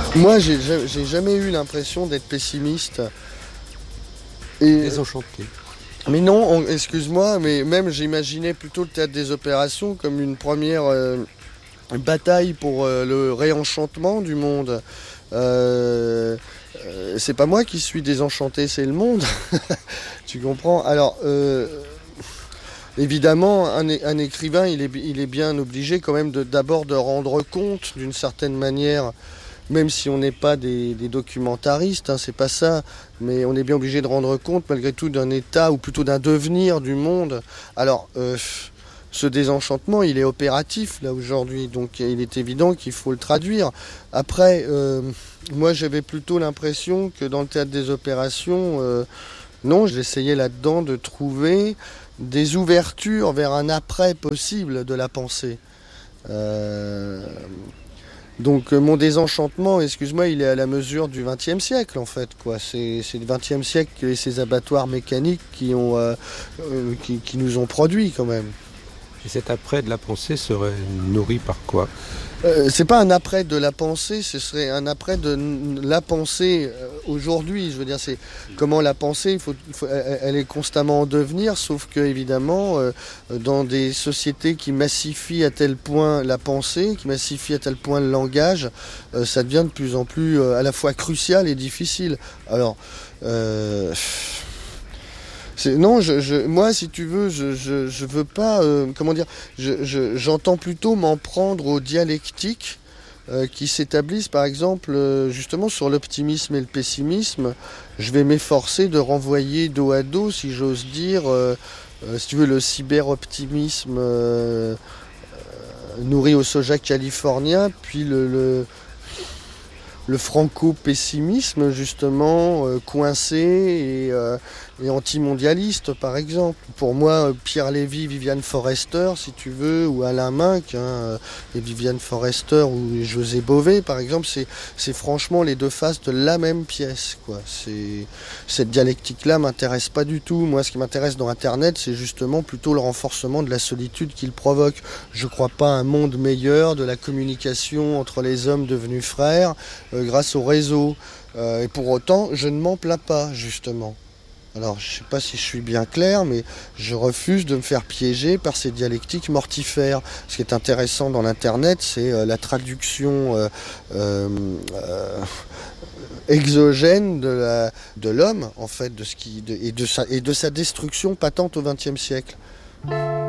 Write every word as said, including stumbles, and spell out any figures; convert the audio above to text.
Moi, j'ai, j'ai jamais eu l'impression d'être pessimiste. Et... Désenchanté. Mais non, on, excuse-moi, mais même j'imaginais plutôt le théâtre des opérations comme une première euh, bataille pour euh, le réenchantement du monde. Euh, euh, c'est pas moi qui suis désenchanté, c'est le monde. Tu comprends? Alors, euh, évidemment, un, un écrivain, il est, il est bien obligé quand même de, d'abord de rendre compte d'une certaine manière. Même si on n'est pas des, des documentaristes, hein, c'est pas ça, mais on est bien obligé de rendre compte malgré tout d'un état ou plutôt d'un devenir du monde. Alors, euh, ce désenchantement, il est opératif là aujourd'hui, donc il est évident qu'il faut le traduire. Après, euh, moi j'avais plutôt l'impression que dans le théâtre des opérations, euh, non, j'essayais là-dedans de trouver des ouvertures vers un après possible de la pensée. Euh, Donc euh, mon désenchantement, excuse-moi, il est à la mesure du vingtième siècle en fait, quoi. C'est, c'est le vingtième siècle et ces abattoirs mécaniques qui, ont, euh, euh, qui, qui nous ont produits quand même. Et cet après de la pensée serait nourri par quoi? Euh, c'est pas un après de la pensée, ce serait un après de la pensée euh, aujourd'hui. Je veux dire, c'est comment la pensée, il faut, il faut, elle est constamment en devenir, sauf que évidemment, euh, dans des sociétés qui massifient à tel point la pensée, qui massifient à tel point le langage, euh, ça devient de plus en plus euh, à la fois crucial et difficile. Alors. Euh, C'est, non, je, je, moi, si tu veux, je, je, je veux pas, euh, comment dire, je, je, j'entends plutôt m'en prendre aux dialectiques euh, qui s'établissent, par exemple, euh, justement sur l'optimisme et le pessimisme. Je vais m'efforcer de renvoyer dos à dos, si j'ose dire, euh, euh, si tu veux, le cyber-optimisme euh, euh, nourri au soja californien, puis le, le le franco-pessimisme justement euh, coincé et, euh, et anti-mondialiste par exemple. Pour moi, Pierre Lévy, Viviane Forester si tu veux, ou Alain Minck, hein, et Viviane Forester ou José Bové par exemple, c'est, c'est franchement les deux faces de la même pièce, quoi. C'est, cette dialectique-là m'intéresse pas du tout. Moi, ce qui m'intéresse dans Internet, c'est justement plutôt le renforcement de la solitude qu'il provoque. Je crois pas à un monde meilleur de la communication entre les hommes devenus frères, euh, grâce au réseau. Euh, et pour autant, je ne m'en plains pas, justement. Alors, je ne sais pas si je suis bien clair, mais je refuse de me faire piéger par ces dialectiques mortifères. Ce qui est intéressant dans l'Internet, c'est euh, la traduction euh, euh, euh, exogène de, la, de l'homme, en fait, de ce qui, de, et, de sa, et de sa destruction patente au vingtième siècle.